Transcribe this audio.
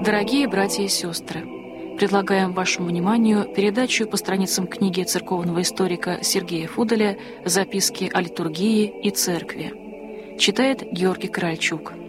Дорогие братья и сестры, предлагаем вашему вниманию передачу по страницам книги церковного историка Сергея Фуделя «Записки о литургии и церкви». Читает Георгий Корольчук.